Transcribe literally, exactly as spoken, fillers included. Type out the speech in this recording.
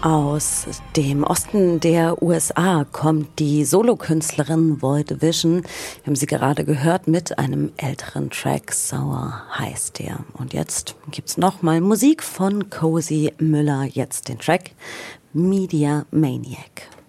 Aus dem Osten der U S A kommt die Solokünstlerin Void Vision. Wir haben sie gerade gehört mit einem älteren Track, Sour heißt der. Und jetzt gibt's nochmal Musik von Cozy Müller, jetzt den Track Media Maniac.